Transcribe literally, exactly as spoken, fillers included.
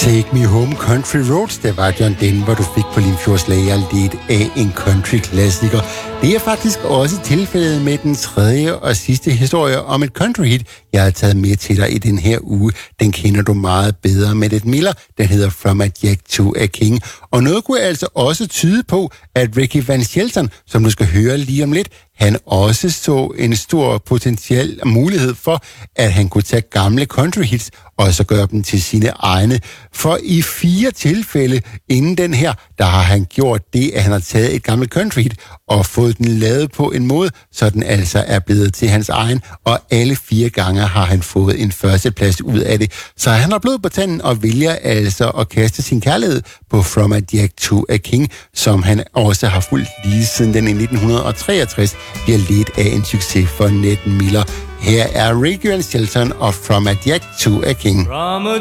Take Me Home Country Roads, det var John Denver, du fik på Limfjordslager lidt af en country-klassiker. Det er faktisk også tilfældet med den tredje og sidste historie om et country-hit, jeg har taget med til dig i den her uge. Den kender du meget bedre med Ed Miller. Den hedder From a Jack to a King. Og noget kunne altså også tyde på, at Ricky Van Shelton, som du skal høre lige om lidt, han også så en stor potentiel mulighed for, at han kunne tage gamle country hits og så gøre dem til sine egne. For i fire tilfælde inden den her, der har han gjort det, at han har taget et gammelt country hit og fået den lavet på en måde, så den altså er blevet til hans egen, og alle fire gange har han fået en førsteplads ud af det. Så han har blod på tanden og vælger altså at kaste sin kærlighed på From a Jack to a King, som han også har fulgt lige siden den i nitten treogtres bliver ledt af en succes for Ed Miller. Her er Ricky Van Shelton og From a Jack to a King. From a